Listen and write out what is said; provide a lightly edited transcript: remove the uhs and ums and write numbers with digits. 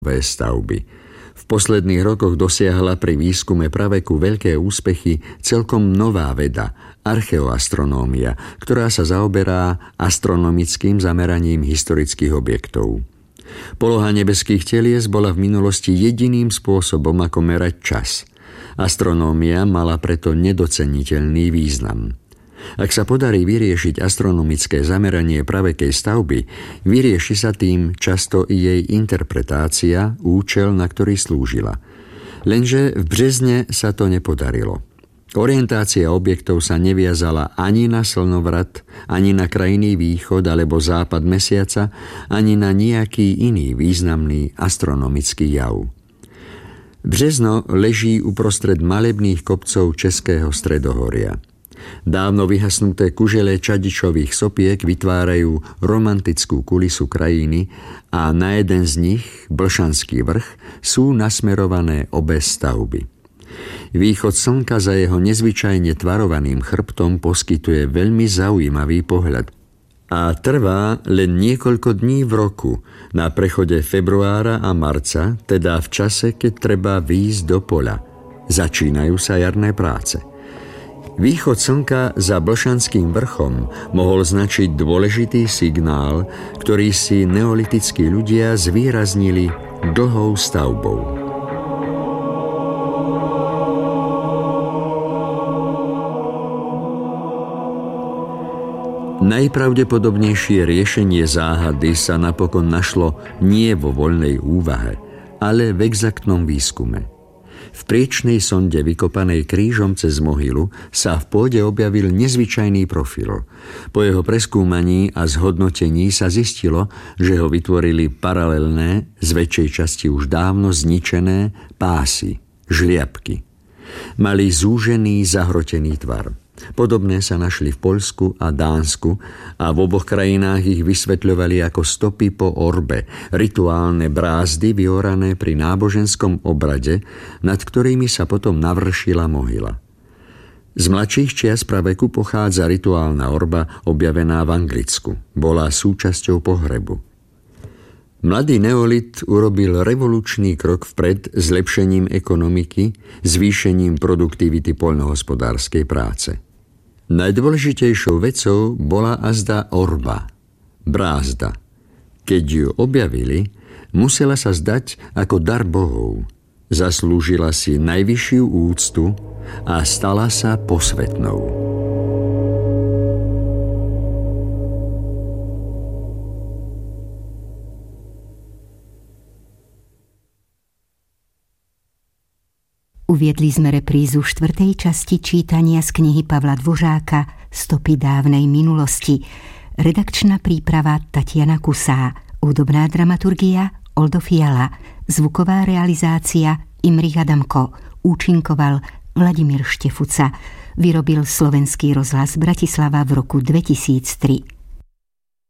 stavby. V posledných rokoch dosiahla pri výskume praveku veľké úspechy celkom nová veda, archeoastronómia, ktorá sa zaoberá astronomickým zameraním historických objektov. Poloha nebeských telies bola v minulosti jediným spôsobom, ako merať čas. Astronómia mala preto nedoceniteľný význam. Ak sa podarí vyriešiť astronomické zameranie pravekej stavby, vyrieši sa tým často i jej interpretácia, účel, na ktorý slúžila. Lenže v Březne sa to nepodarilo. Orientácia objektov sa neviazala ani na slnovrat, ani na krajný východ alebo západ mesiaca, ani na nejaký iný významný astronomický jav. Březno leží uprostred malebných kopcov Českého stredohoria. Dávno vyhasnuté kužele čadičových sopiek vytvárajú romantickú kulisu krajiny a na jeden z nich, Blšanský vrch, sú nasmerované obe stavby. Východ slnka za jeho nezvyčajne tvarovaným chrbtom poskytuje veľmi zaujímavý pohľad a trvá len niekoľko dní v roku, na prechode februára a marca, teda v čase, keď treba výjsť do poľa. Začínajú sa jarné práce. Východ slnka za Blšanským vrchom mohol značiť dôležitý signál, ktorý si neolitickí ľudia zvýraznili dlhou stavbou. Najpravdepodobnejšie riešenie záhady sa napokon našlo nie vo voľnej úvahe, ale v exaktnom výskume. V priečnej sonde vykopanej krížom cez mohylu sa v pôde objavil nezvyčajný profil. Po jeho preskúmaní a zhodnotení sa zistilo, že ho vytvorili paralelné, z väčšej časti už dávno zničené pásy, žliapky. Mali zúžený, zahrotený tvar. Podobné sa našli v Poľsku a Dánsku a v oboch krajinách ich vysvetľovali ako stopy po orbe, rituálne brázdy vyorané pri náboženskom obrade, nad ktorými sa potom navršila mohyla. Z mladších čias praveku pochádza rituálna orba objavená v Anglicku. Bola súčasťou pohrebu. Mladý neolit urobil revolučný krok vpred zlepšením ekonomiky, zvýšením produktivity poľnohospodárskej práce. Najdôležitejšou vecou bola azda orba, brázda. Keď ju objavili, musela sa zdať ako dar bohov. Zaslúžila si najvyššiu úctu a stala sa posvätnou. Uviedli sme reprízu 4. časti čítania z knihy Pavla Dvořáka Stopy dávnej minulosti. Redakčná príprava Tatiana Kusá, hudobná dramaturgia Oldo Fiala, zvuková realizácia Imrich Adamko, účinkoval Vladimír Štefuca. Vyrobil Slovenský rozhlas Bratislava v roku 2003.